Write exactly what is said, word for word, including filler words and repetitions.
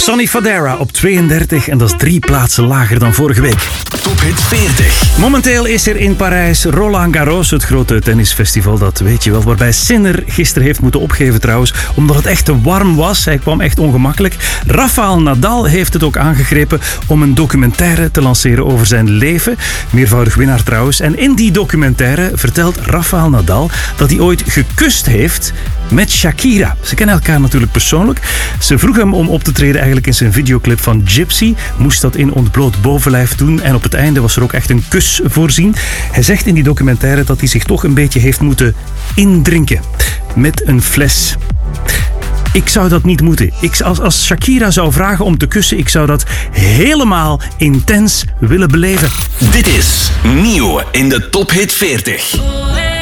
Sonny Fodera op tweeëndertig en dat is drie plaatsen lager dan vorige week. Tophit veertig. Momenteel is er in Parijs Roland Garros, het grote tennisfestival, dat weet je wel, waarbij Sinner gisteren heeft moeten opgeven trouwens, omdat het echt te warm was. Hij kwam echt ongemakkelijk. Rafael Nadal heeft het ook aangegrepen om een documentaire te lanceren over zijn leven. Meervoudig winnaar trouwens. En in die documentaire vertelt Rafael Nadal dat hij ooit gekust heeft met Shakira. Ze kennen elkaar natuurlijk persoonlijk. Ze vroeg hem om op te treden eigenlijk in zijn videoclip van Gypsy. Moest dat in ontbloot bovenlijf doen en op het einde was er ook echt een kus voorzien. Hij zegt in die documentaire dat hij zich toch een beetje heeft moeten indrinken met een fles. Ik zou dat niet moeten. Ik, als, als Shakira zou vragen om te kussen, ik zou dat helemaal intens willen beleven. Dit is nieuw in de Tophit veertig.